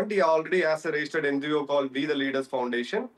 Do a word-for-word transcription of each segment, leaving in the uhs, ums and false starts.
want, he already has a registered N G O called We the Leaders Foundation.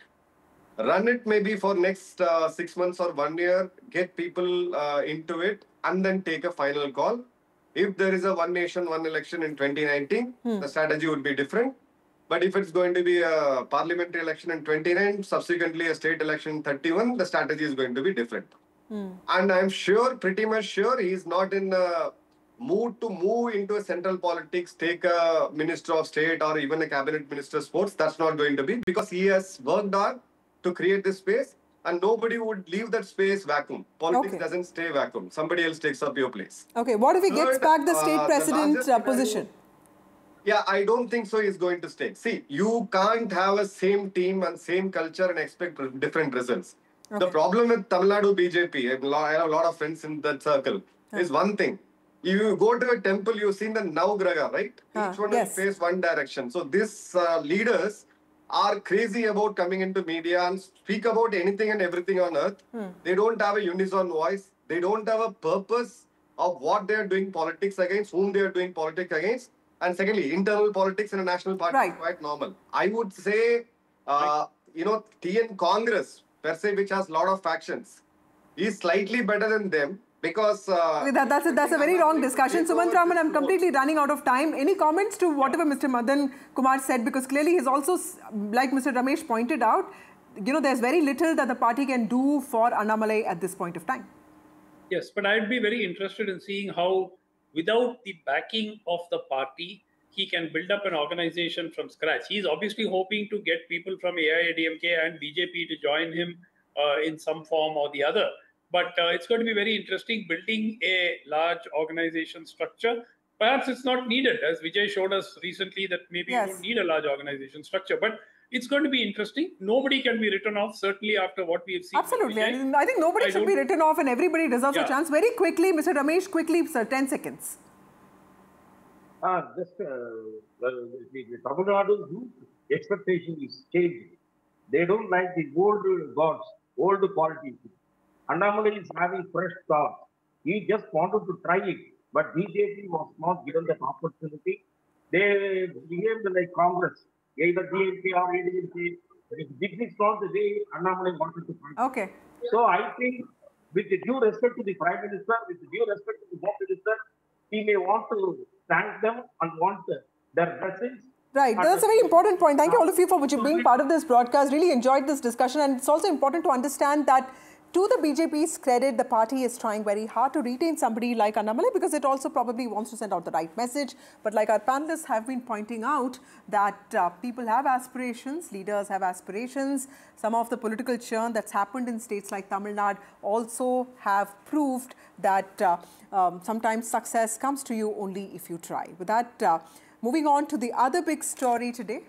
Run it maybe for next uh, six months or one year, get people uh, into it, and then take a final call. If there is a one nation, one election in twenty nineteen, hmm. the strategy would be different. But if it's going to be a parliamentary election in twenty-nine, subsequently a state election in thirty-one, the strategy is going to be different. Hmm. And I'm sure, pretty much sure, he's not in the mood to move into a central politics, take a minister of state or even a cabinet minister of sports. That's not going to be, because he has worked hard to create this space, and nobody would leave that space vacuum. Politics okay. doesn't stay vacuum. Somebody else takes up your place. Okay, what if he Third, gets back the state uh, president the uh, position? Yeah, I don't think so he's going to stay. See, you can't have a same team and same culture and expect different results. Okay. The problem with Tamil Nadu B J P, I have a lot of friends in that circle, okay. is one thing. You go to a temple, you've seen the Navgraha, right? Uh, Each one yes. will face one direction. So these uh, leaders are crazy about coming into media and speak about anything and everything on earth. Hmm. They don't have a unison voice. They don't have a purpose of what they are doing politics against, whom they are doing politics against. And secondly, internal politics in a national party right. is quite normal. I would say, uh, you know, T N Congress, per se, which has a lot of factions, is slightly better than them. Because uh, that, that's, a, that's a very wrong discussion. Sumant Raman, I'm completely running out of time. Any comments to whatever Mister Madan Kumar said? Because clearly he's also, like Mister Ramesh pointed out, you know, there's very little that the party can do for Annamalai at this point of time. Yes, but I'd be very interested in seeing how, without the backing of the party, he can build up an organization from scratch. He's obviously hoping to get people from A I A D M K and B J P to join him uh, in some form or the other. But uh, it's going to be very interesting building a large organization structure. Perhaps it's not needed, as Vijay showed us recently, that maybe yes. you don't need a large organization structure. But it's going to be interesting. Nobody can be written off, certainly after what we have seen. Absolutely. I, mean, I think nobody I should be written off and everybody deserves yeah. a chance. Very quickly, Mister Ramesh, quickly, sir, ten seconds. Uh, just uh, the, the, the Tamil Nadu's expectation is changing. They don't like the old gods, old politics. Annamalai is having fresh thoughts. He just wanted to try it, but B J P was not given that opportunity. They behaved like Congress, either D M K or A D M K. This is not the way Annamalai wanted to try. Okay. So I think, with due respect to the Prime Minister, with due respect to the Home Minister, he may want to thank them and want their blessings. Right, that's a very important point. Thank you all of you for being part of this broadcast. Really enjoyed this discussion, and it's also important to understand that to the B J P's credit, the party is trying very hard to retain somebody like Annamalai because it also probably wants to send out the right message. But like our panelists have been pointing out, that uh, people have aspirations, leaders have aspirations. Some of the political churn that's happened in states like Tamil Nadu also have proved that uh, um, sometimes success comes to you only if you try. With that, uh, moving on to the other big story today.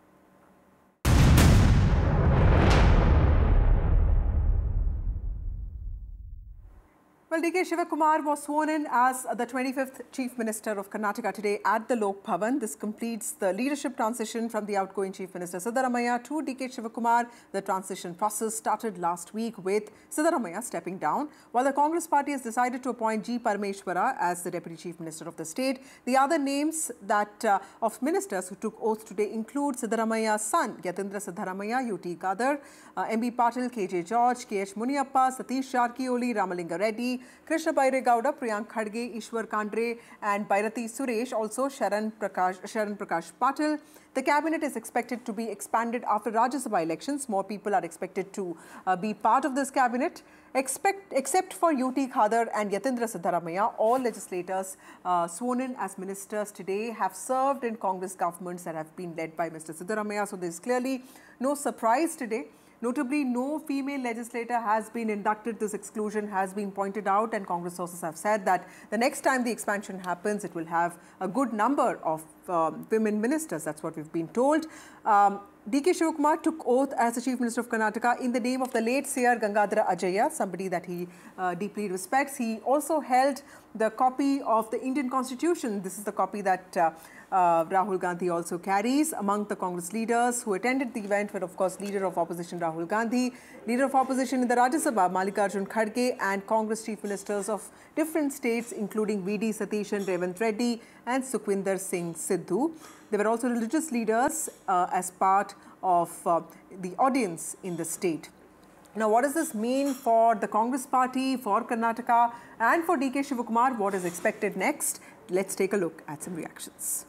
Well, D K Shivakumar was sworn in as the twenty-fifth Chief Minister of Karnataka today at the Lok Bhavan. This completes the leadership transition from the outgoing Chief Minister Siddaramaiah to D K Shivakumar. The transition process started last week with Siddaramaiah stepping down, while the Congress party has decided to appoint G. Parameshwara as the Deputy Chief Minister of the state. The other names that uh, of ministers who took oath today include Siddaramaiah's son, Yatindra Siddaramaiah, U T Khadr, uh, M B Patil, K J George, K H Muniappa, Satish Jarkioli, Ramalinga Reddy, Krishna Bairegowda, Priyank Khadge, Ishwar Kandre and Bhairathi Suresh, also Sharan Prakash, Sharan Prakash Patil. The cabinet is expected to be expanded after Rajya Sabha elections. More people are expected to uh, be part of this cabinet. Expect, except for U T Khadr and Yatindra Siddaramaiah, all legislators uh, sworn in as ministers today have served in Congress governments that have been led by Mister Siddaramaiah. So there is clearly no surprise today. Notably, no female legislator has been inducted. This exclusion has been pointed out, and Congress sources have said that the next time the expansion happens, it will have a good number of um, women ministers. That's what we've been told. Um, D K Shivakumar took oath as the Chief Minister of Karnataka in the name of the late Seer Gangadhara Ajaya, somebody that he uh, deeply respects. He also held the copy of the Indian Constitution. This is the copy that uh, uh, Rahul Gandhi also carries. Among the Congress leaders who attended the event were, of course, Leader of Opposition Rahul Gandhi, Leader of Opposition in the Rajya Sabha Mallikarjun Kharge, and Congress Chief Ministers of different states, including V D Satishan, Revant Reddy and Sukhwinder Singh Sidhu. There were also religious leaders uh, as part of uh, the audience in the state. Now, what does this mean for the Congress party, for Karnataka, and for D K Shivakumar? What is expected next? Let's take a look at some reactions.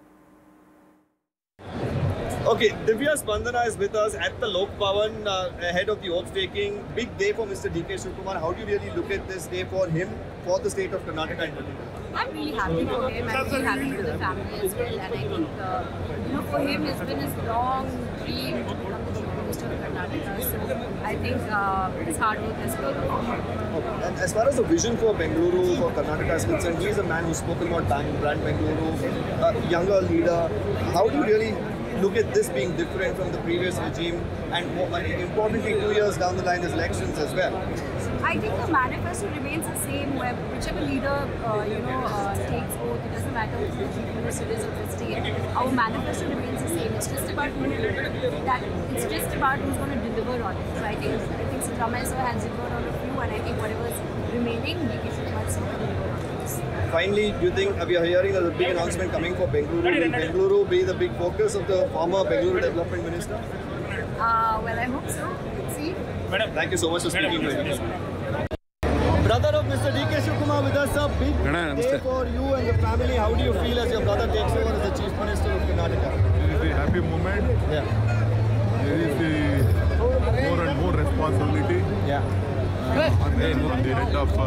Okay, Divya Spandana is with us at the Lok Bhavan uh, ahead of the oath taking. Big day for Mister D K Shivakumar. How do you really look at this day for him, for the state of Karnataka in particular? I'm really happy for him. I'm really happy for the family as well. And I think, uh, you know, for him, it's been his long dream to become the Chief Minister of Karnataka. So I think uh, his hard work has paid off. Okay. And as far as the vision for Bengaluru, for Karnataka is concerned, he is a man who's spoken about brand, brand Bengaluru, a younger leader. How do you really look at this being different from the previous regime? And more, importantly, two years down the line, there's elections as well. I think the manifesto remains the same, where whichever leader, uh, you know, uh, takes oath, it doesn't matter who the Chief Minister is of the state. Our manifesto remains the same. It's just about who that. It's just about who's going to deliver on it. So I think I think Siddaramaiah sir has delivered on a few, and I think whatever's remaining, D K Shivakumar sir will deliver on this. Finally, do you think, we are hearing there's a big announcement coming for Bengaluru? Will Bengaluru be the big focus of the former Bengaluru Development Minister? Uh, well, I hope so. Let's see. Madam, thank you so much for speaking to us. Brother of Mister D K Shivakumar with us, a big day for you and the family. How do you feel as your brother takes over as the Chief Minister of Karnataka? It is a happy moment. Yeah. There is the more and more responsibility Yeah. uh, on, the, on the head of uh,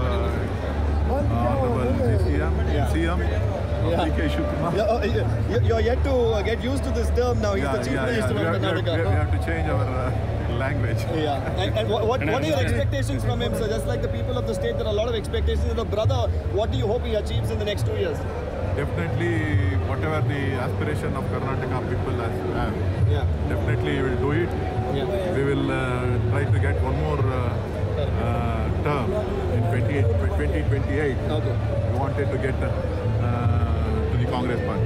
uh, C M, Yeah. C M Yeah. D K Shivakumar. Yeah, uh, you- you're yet to uh, get used to this term now. He's Yeah, the Chief yeah, Minister yeah. We, of have, we, have, Karnataka. we have to change our uh, language. Yeah. And, and what, what, what are your expectations from him, sir? Just like the people of the state, there are a lot of expectations of the brother. What do you hope he achieves in the next two years? Definitely, whatever the aspiration of Karnataka people has, have, Yeah. definitely we will do it. Yeah. We will uh, try to get one more uh, uh, term in twenty twenty-eight. Okay. We wanted to get uh, to the Congress party.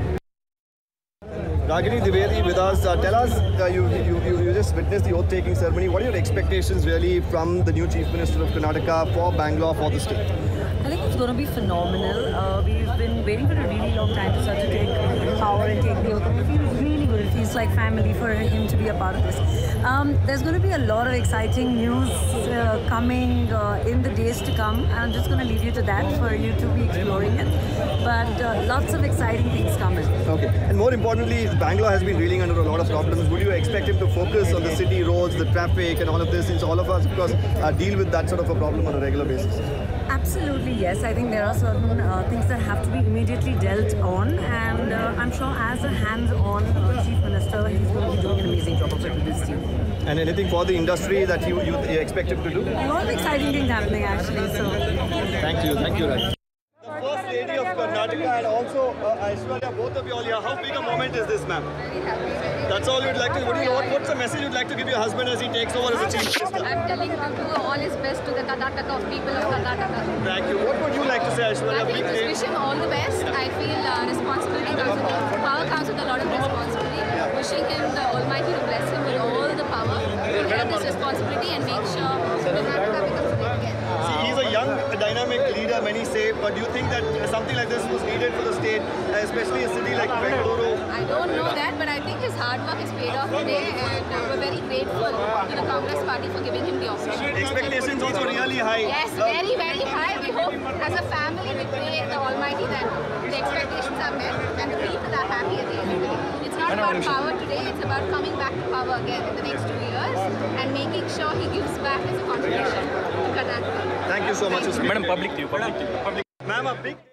Ragini Dwivedi with us. Uh, tell us, uh, you, you, you, you just witnessed the oath-taking ceremony. What are your expectations really from the new Chief Minister of Karnataka for Bangalore, for the state? I think it's going to be phenomenal. Uh, we've been waiting for a really long time to start to take power and take the oath. And it feels really good. It feels like family for him to be a part of this. Um, there's going to be a lot of exciting news uh, coming uh, in the days to come. I'm just going to leave you to that for you to be exploring it. But uh, lots of exciting things coming. Okay. And more importantly, Bangalore has been reeling under a lot of problems. Would you expect him to focus on the city roads, the traffic and all of this, since all of us, because uh, deal with that sort of a problem on a regular basis? Absolutely, yes. I think there are certain uh, things that have to be immediately dealt on, and uh, I'm sure as a hands-on uh, Chief Minister, he's going to be doing an amazing job of it with his team. And anything for the industry that you, you, you expect him to do? A lot of exciting things happening actually, so... Thank you, thank you, Raj. The First Lady of Karnataka and also uh, Aishwarya, both of you all here. How big a moment is this, ma'am? That's all you'd like to, what do you, what, what's the message you'd like to give your husband as he takes over as a Chief Minister? I'm telling him to do all his best to the Karnataka of people of Karnataka. Thank you. What would you like to say, Aishwarya? I Big think day. just wish him all the best. I feel uh, responsibility comes with power comes with a lot of responsibility. Wishing him the Almighty to bless him with all the power to have this responsibility and make sure Karnataka becomes big again. See, he's a young, dynamic leader, many say, but do you think that something like this was needed for the state, especially a city like Bengaluru? I don't know that, but I think his hard work is paid off today, and uh, we're very grateful to the Congress party for giving him the opportunity. Expectations also really high. Yes, very, very high. We hope as a family we pray the Almighty that the expectations are met and the people are happy at the end of the day. It's not about power today, it's about coming back to power again in the next two years and making sure he gives back as a contribution to Karnataka. Thank you so much. Madam, public to you, public to you. Public. Ma'am, a big...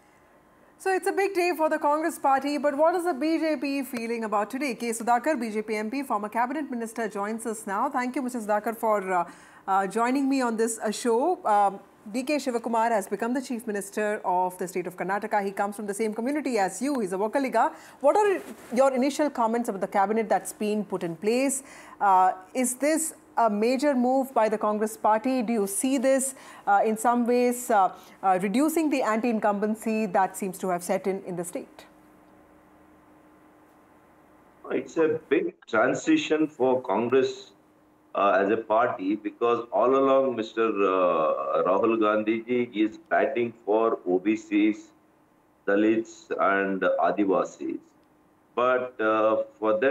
So it's a big day for the Congress party, but what is the B J P feeling about today? K. Sudhakar, B J P M P, former cabinet minister, joins us now. Thank you, Mister Sudhakar, for uh, uh, joining me on this uh, show. Um, D K Shivakumar has become the Chief Minister of the state of Karnataka. He comes from the same community as you. He's a Vokkaliga. What are your initial comments about the cabinet that's been put in place? Uh, is this a major move by the Congress party? Do you see this uh, in some ways uh, uh, reducing the anti-incumbency that seems to have set in in the state? It's a big transition for Congress uh, as a party, because all along Mister Uh, Rahul Gandhi ji is batting for O B Cs, Dalits and Adivasis. but uh, for them.